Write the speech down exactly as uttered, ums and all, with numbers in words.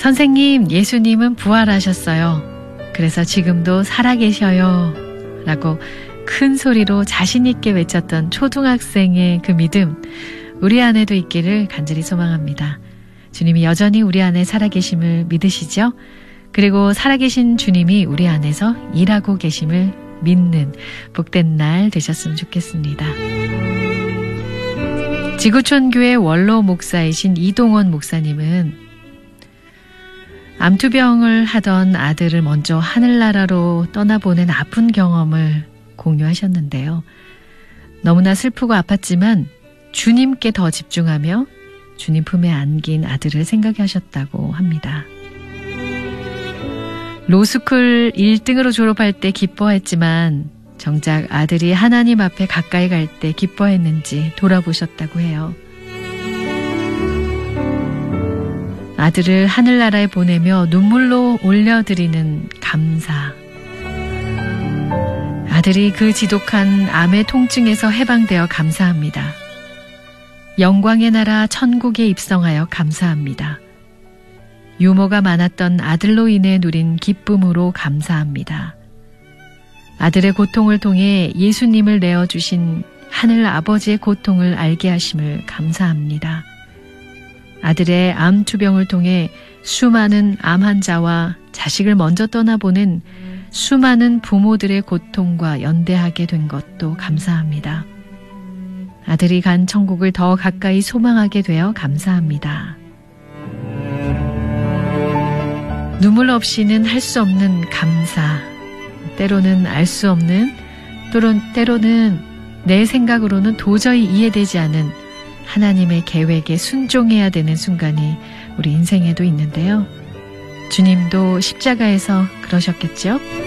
선생님, 예수님은 부활하셨어요. 그래서 지금도 살아계셔요. 라고 큰 소리로 자신 있게 외쳤던 초등학생의 그 믿음, 우리 안에도 있기를 간절히 소망합니다. 주님이 여전히 우리 안에 살아계심을 믿으시죠? 그리고 살아계신 주님이 우리 안에서 일하고 계심을 믿는 복된 날 되셨으면 좋겠습니다. 지구촌교회 원로 목사이신 이동원 목사님은 암투병을 하던 아들을 먼저 하늘나라로 떠나보낸 아픈 경험을 공유하셨는데요. 너무나 슬프고 아팠지만 주님께 더 집중하며 주님 품에 안긴 아들을 생각하셨다고 합니다. 로스쿨 일 등으로 졸업할 때 기뻐했지만 정작 아들이 하나님 앞에 가까이 갈 때 기뻐했는지 돌아보셨다고 해요. 아들을 하늘나라에 보내며 눈물로 올려드리는 감사. 아들이 그 지독한 암의 통증에서 해방되어 감사합니다. 영광의 나라 천국에 입성하여 감사합니다. 유머가 많았던 아들로 인해 누린 기쁨으로 감사합니다. 아들의 고통을 통해 예수님을 내어주신 하늘 아버지의 고통을 알게 하심을 감사합니다. 아들의 암투병을 통해 수많은 암 환자와 자식을 먼저 떠나보낸 수많은 부모들의 고통과 연대하게 된 것도 감사합니다. 아들이 간 천국을 더 가까이 소망하게 되어 감사합니다. 눈물 없이는 할 수 없는 감사, 때로는 알 수 없는, 또는 때로는 내 생각으로는 도저히 이해되지 않은 하나님의 계획에 순종해야 되는 순간이 우리 인생에도 있는데요. 주님도 십자가에서 그러셨겠죠?